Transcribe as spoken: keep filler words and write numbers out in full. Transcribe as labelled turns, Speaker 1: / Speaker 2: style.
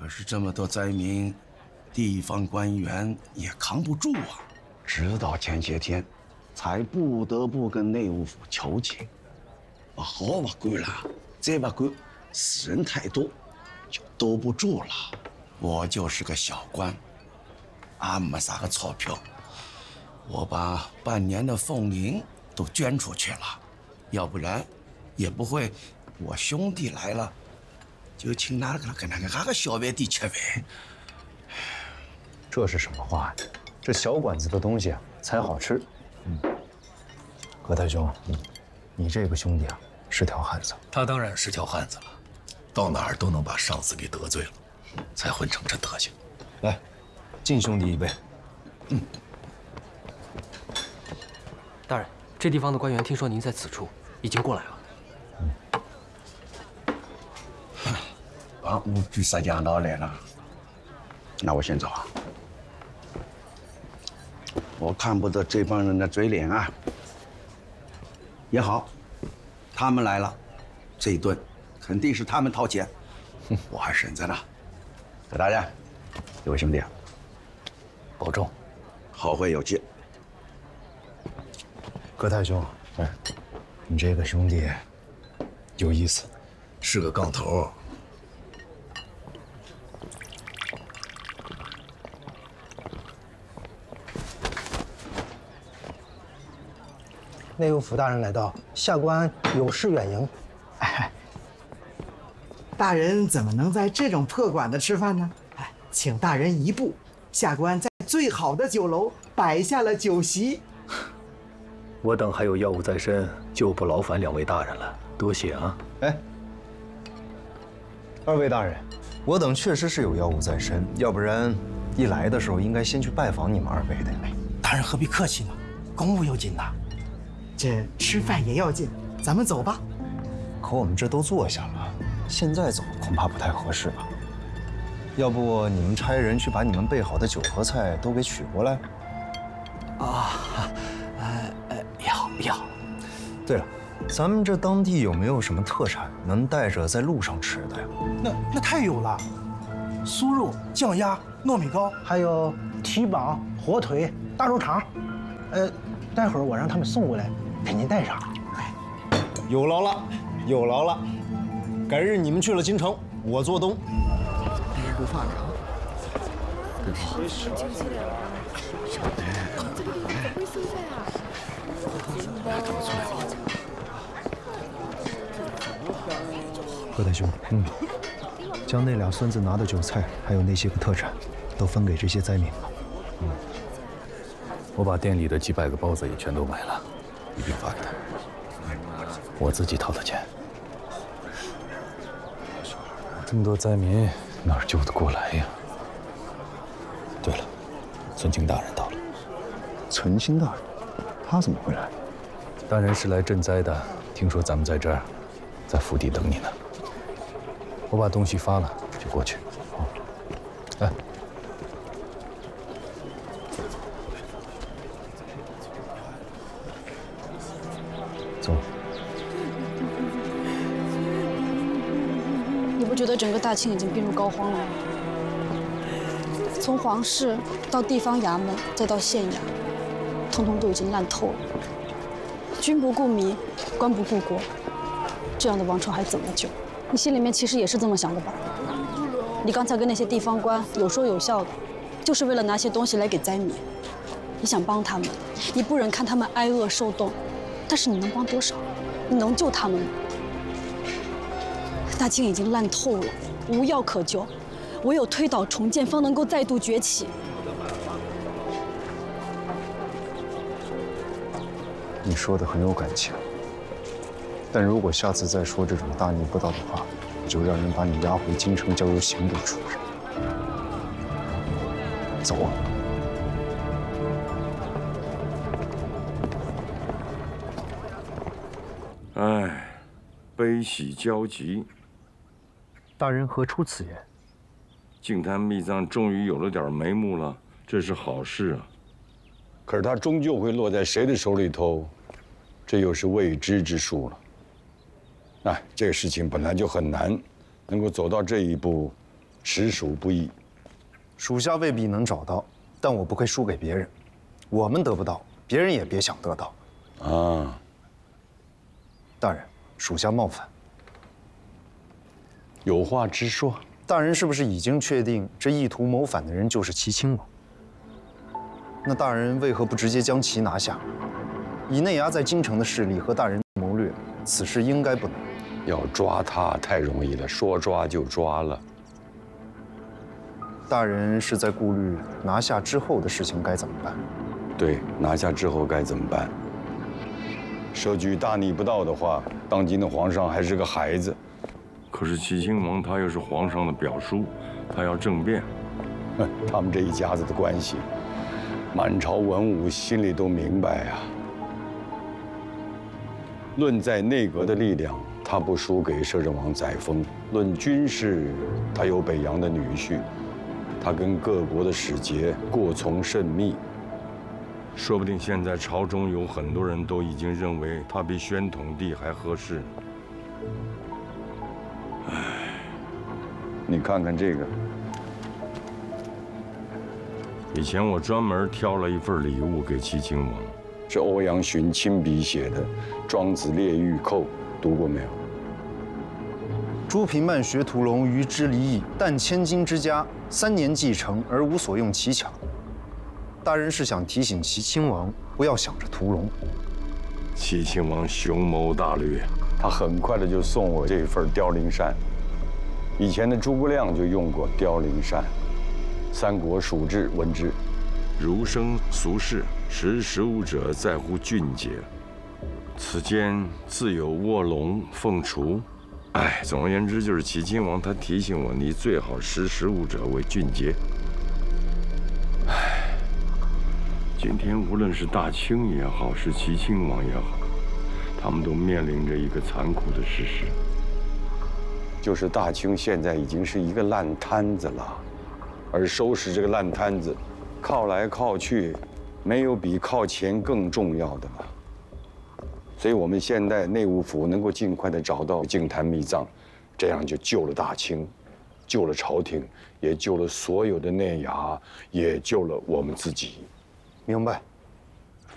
Speaker 1: 可是这么多灾民，地方官员也扛不住啊。直到前些天，才不得不跟内务府求情。不好不管了，再不管，死人太多，就兜不住了。我就是个小官，俺没啥个钞票，我把半年的俸银都捐出去了，要不然，也不会我兄弟来了，就请那个跟那个那个小外地吃饭。
Speaker 2: 这是什么话呀？这小馆子的东西啊，才好吃。嗯，葛太兄，嗯，你这个兄弟啊，是条汉子。
Speaker 3: 他当然是条汉子了，到哪儿都能把上司给得罪了，才混成这德行。
Speaker 2: 来，敬兄弟一杯。嗯。
Speaker 4: 大人，这地方的官员听说您在此处，已经过来了。
Speaker 1: 嗯。把五句杀讲到来了，那我先走啊。我看不得这帮人的嘴脸啊。也好，他们来了，这一顿肯定是他们掏钱，我还省着呢。葛大人，各位兄弟啊，
Speaker 4: 保重，
Speaker 1: 后会有期。
Speaker 2: 葛太兄，哎，你这个兄弟有意思，
Speaker 3: 是个杠头。
Speaker 5: 内务府大人来到，下官有事远迎。
Speaker 6: 哎，大人怎么能在这种破馆子吃饭呢？哎，请大人移步，下官在最好的酒楼摆下了酒席。
Speaker 3: 我等还有要务在身，就不劳烦两位大人了，多谢啊。
Speaker 2: 哎，二位大人，我等确实是有要务在身，要不然一来的时候应该先去拜访你们二位的。
Speaker 5: 哎，大人何必客气呢？公务要紧呐。
Speaker 6: 这吃饭也要紧，咱们走吧。
Speaker 2: 可我们这都坐下了，现在走恐怕不太合适吧？要不你们差人去把你们备好的酒和菜都给取过来？
Speaker 5: 啊，呃呃，要要。
Speaker 2: 对了，咱们这当地有没有什么特产能带着在路上吃的呀？
Speaker 5: 那那太有了，酥肉、酱鸭、糯米糕，还有蹄膀、火腿、大肉肠。呃，待会儿我让他们送过来。给您带上。哎，
Speaker 2: 有劳了，有劳了。改日你们去了京城，我做东。
Speaker 6: 不放着。
Speaker 2: 葛太兄，嗯，将那俩孙子拿的酒菜，还有那些个特产，都分给这些灾民吧。
Speaker 3: 嗯，我把店里的几百个包子也全都买了。一并发给他，我自己掏的钱。这么多灾民，哪儿救得过来呀？对了，存清大人到了。
Speaker 2: 存清大人，他怎么会来？
Speaker 3: 大人是来赈灾的，听说咱们在这儿，在府邸等你呢。我把东西发了，就过去。好，来。走。
Speaker 7: 你不觉得整个大清已经病入膏肓了吗？从皇室到地方衙门，再到县衙，通通都已经烂透了。君不顾民，官不顾国，这样的王朝还怎么救？你心里面其实也是这么想的吧？你刚才跟那些地方官有说有笑的，就是为了拿些东西来给灾民。你想帮他们，你不忍看他们挨饿受冻。但是你能帮多少？你能救他们吗？大清已经烂透了，无药可救，唯有推倒重建，方能够再度崛起。
Speaker 2: 你说的很有感情，但如果下次再说这种大逆不道的话，我就让人把你押回京城，交由刑部处置。走啊！
Speaker 8: 唉，悲喜交集。
Speaker 2: 大人何出此言？
Speaker 8: 净坛秘藏终于有了点眉目了，这是好事啊。
Speaker 9: 可是他终究会落在谁的手里头，这又是未知之数了。哎，这个事情本来就很难，能够走到这一步， 实属不易。
Speaker 2: 属下未必能找到，但我不会输给别人。我们得不到，别人也别想得到。
Speaker 9: 啊，
Speaker 2: 大人，属下冒犯。
Speaker 9: 有话直说。
Speaker 2: 大人是不是已经确定这意图谋反的人就是齐亲王？那大人为何不直接将其拿下？以内衙在京城的势力和大人谋略，此事应该不难。
Speaker 9: 要抓他太容易了，说抓就抓了。
Speaker 2: 大人是在顾虑拿下之后的事情该怎么办？
Speaker 9: 对，拿下之后该怎么办？社稷大逆不道的话，当今的皇上还是个孩子。
Speaker 8: 可是齐亲王他又是皇上的表叔，他要政变。
Speaker 9: 他们这一家子的关系，满朝文武心里都明白啊。论在内阁的力量，他不输给摄政王载沣；论军事，他有北洋的女婿，他跟各国的使节过从甚密。
Speaker 8: 说不定现在朝中有很多人都已经认为他比宣统帝还合适。
Speaker 9: 唉，你看看这个，
Speaker 8: 以前我专门挑了一份礼物给齐亲王，
Speaker 9: 是欧阳询亲笔写的《庄子列御寇》，读过没有？
Speaker 2: 朱平慢学屠龙，于之离异，但千金之家，三年既成而无所用其巧。大人是想提醒齐亲王不要想着屠龙。
Speaker 8: 齐亲王雄谋大略，
Speaker 9: 他很快的就送我这份凋零扇。以前的诸葛亮就用过凋零扇，《三国蜀志》闻之。
Speaker 8: 儒生俗世，识时务者在乎俊杰。此间自有卧龙凤雏。哎，总而言之，就是齐亲王他提醒我，你最好识时务者为俊杰。哎，今天无论是大清也好，是齐亲王也好，他们都面临着一个残酷的事实，
Speaker 9: 就是大清现在已经是一个烂摊子了，而收拾这个烂摊子，靠来靠去，没有比靠前更重要的了。所以，我们现在内务府能够尽快的找到净坛秘藏，这样就救了大清，救了朝廷，也救了所有的内衙，也救了我们自己。
Speaker 2: 明白。